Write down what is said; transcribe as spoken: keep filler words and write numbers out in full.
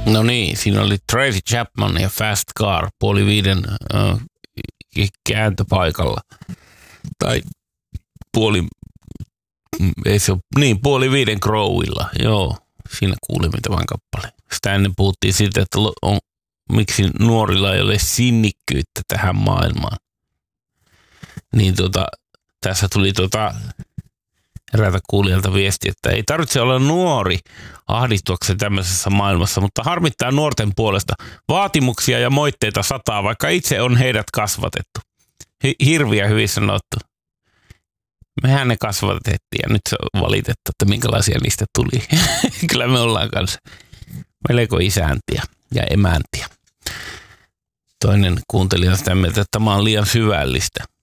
No niin, siinä oli Tracy Chapman ja Fast Car puoli viiden äh, kääntöpaikalla. Tai puoli, ei se ole, niin puoli viiden Crowilla, joo. Siinä kuulimme tämän kappaleen. Sitä ennen puhuttiin siitä, että on, miksi nuorilla ei ole sinnikkyyttä tähän maailmaan. Niin tota, tässä tuli tota eräältä kuulijalta viesti, että ei tarvitse olla nuori ahdistuakseen tämmöisessä maailmassa, mutta harmittaa nuorten puolesta. Vaatimuksia ja moitteita sataa, vaikka itse on heidät kasvatettu. Hi- hirviä hyvin sanottu. Mehän ne kasvatettiin ja nyt se on valitettu, että minkälaisia niistä tuli. Kyllä me ollaan kanssa melko isäntiä ja emäntiä. Toinen kuuntelija sitä mieltä, että tämä on liian syvällistä.